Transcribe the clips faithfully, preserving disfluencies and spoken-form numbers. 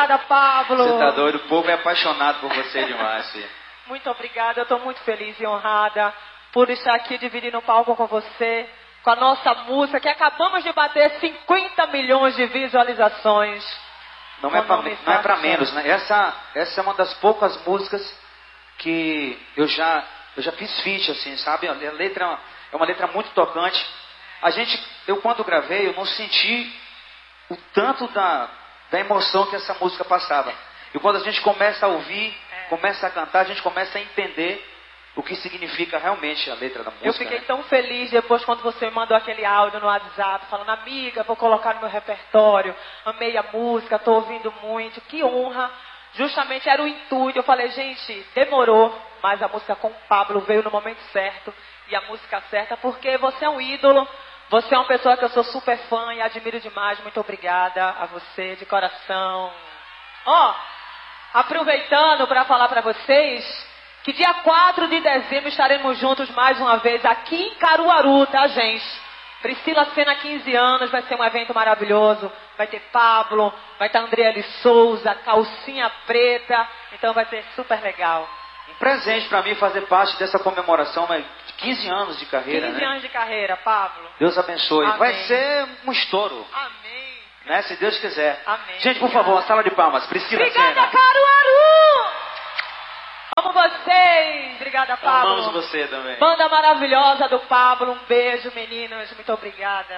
Obrigada, Pablo. Você tá doido? O povo é apaixonado por você demais, filha. Muito obrigada, eu estou muito feliz e honrada por estar aqui dividindo o palco com você, com a nossa música, que acabamos de bater cinquenta milhões de visualizações. Não é pra, não é pra menos, né? Essa, essa é uma das poucas músicas que eu já, eu já fiz feat, assim, sabe? A letra é uma letra muito tocante. A gente, eu quando gravei, eu não senti o tanto da, da emoção que essa música passava. E quando a gente começa a ouvir, é. começa a cantar, a gente começa a entender o que significa realmente a letra da música. Eu fiquei né? tão feliz depois quando você me mandou aquele áudio no WhatsApp, falando, amiga, vou colocar no meu repertório, amei a música, estou ouvindo muito, que honra. Justamente era o intuito, eu falei, gente, demorou, mas a música com o Pablo veio no momento certo, e a música certa, porque você é um ídolo, você é uma pessoa que eu sou super fã e admiro demais, muito obrigada a você, de coração. Ó, oh, aproveitando para falar para vocês que dia quatro de dezembro estaremos juntos mais uma vez aqui em Caruaru, tá, gente? Priscila Senna, quinze anos, vai ser um evento maravilhoso. Vai ter Pablo, vai ter Andriele Souza, Calcinha Preta, então vai ser super legal. Um presente para mim fazer parte dessa comemoração, mas quinze anos de carreira, quinze né? anos de carreira, Pablo. Deus abençoe. Amém. Vai ser um estouro. Amém. Né? Se Deus quiser. Amém. Gente, por favor, uma sala de palmas. Priscila Obrigada, Senna. Caruaru! Amo vocês! Obrigada, Pablo. Amamos você também. Banda maravilhosa do Pablo. Um beijo, meninos. Muito obrigada.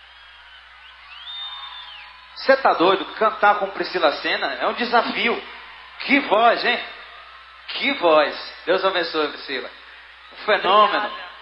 Você tá doido? Cantar com Priscila Senna é um desafio. Que voz, hein? Que voz. Deus abençoe, Priscila. Um fenômeno. Obrigada.